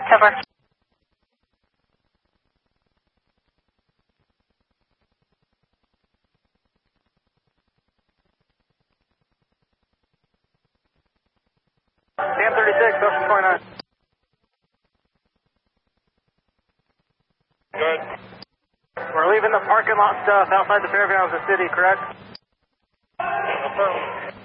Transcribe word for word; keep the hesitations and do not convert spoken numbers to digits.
Cover. Sam thirty-six, Ocean twenty-nine. Good. We're leaving the parking lot stuff outside the fairgrounds of the city, correct? Affirm.